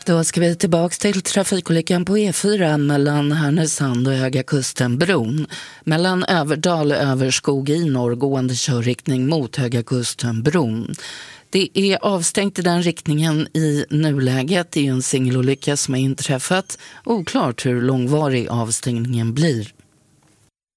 Då ska vi tillbaka till trafikolyckan på E4 mellan Härnösand och Höga Kusten-bron. Mellan Överdal och Överskog i norrgående körriktning mot Höga Kusten-bron. Det är avstängt i den riktningen i nuläget. Det är ju en singelolycka som har inträffat. Oklart hur långvarig avstängningen blir.